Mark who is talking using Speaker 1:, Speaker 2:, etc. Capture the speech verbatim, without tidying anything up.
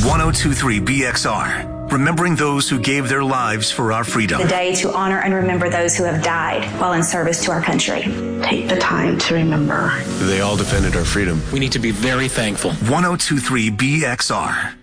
Speaker 1: one oh two three B X R. Remembering those who gave their lives for our freedom.
Speaker 2: The day to honor and remember those who have died while in service to our country.
Speaker 3: Take the time to remember.
Speaker 4: They all defended our freedom.
Speaker 5: We need to be very thankful.
Speaker 1: one oh two three B X R.